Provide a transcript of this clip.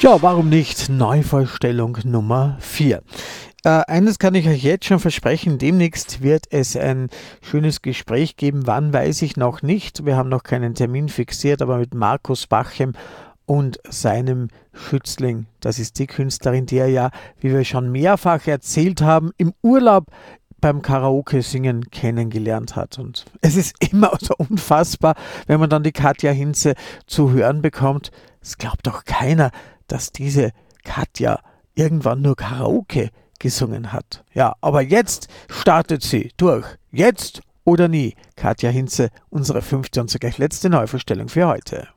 Ja, warum nicht? Neuvorstellung Nummer 4. Eines kann ich euch jetzt schon versprechen, demnächst wird es ein schönes Gespräch geben. Wann, weiß ich noch nicht. Wir haben noch keinen Termin fixiert, aber mit Markus Bachem und seinem Schützling. Das ist die Künstlerin, die er ja, wie wir schon mehrfach erzählt haben, im Urlaub beim Karaoke-Singen kennengelernt hat. Und es ist immer so unfassbar, wenn man dann die Katja Hinze zu hören bekommt. Es glaubt doch keiner, dass diese Katja irgendwann nur Karaoke gesungen hat. Ja, aber jetzt startet sie durch. Jetzt oder nie. Katja Hinze, unsere 5. und zugleich letzte Neuvorstellung für heute.